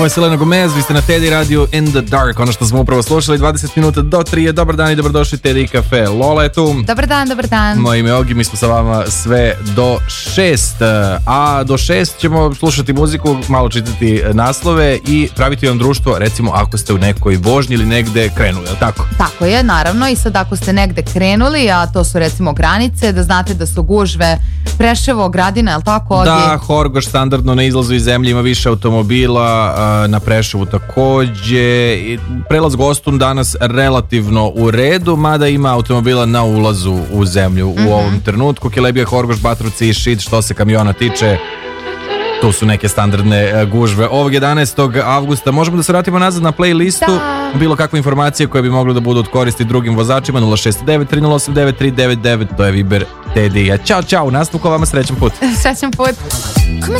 Ovo je Selena Gomez, vi ste na Teddy Radio In The Dark. Ono što smo upravo slušali, 20 minuta do 3 je dobar dan i dobrodošli Teddy Cafe. Lola je tu. Dobar dan, dobar dan. Moje ime je Ogi, mi smo sa vama sve do 6. A do 6 ćemo slušati muziku, malo čitati naslove i praviti vam društvo, recimo ako ste u nekoj vožnji ili negde krenuli, je li tako? Tako je, naravno. I sad ako ste negde krenuli, a to su recimo granice, da znate da su gužve Preševo, Gradina, je li tako, Ogi? Da, Horgoš standardno na izlazu iz zemlje ima više automobila, na Preševu takođe. Prelaz Gostun danas relativno u redu, mada ima automobila na ulazu u zemlju u ovom trenutku. Kelebija, Horgoš, Batrovci i Šid, što se kamiona tiče, tu su neke standardne gužve. Ovog 11. avgusta možemo da se vratimo nazad na playlistu. Bilo kakve informacije koje bi mogle da budu od koristi drugim vozačima. 069 308 9399, to je Viber Tedija. Ćao, čao, nastavku vama, srećan put. Srećan put. Come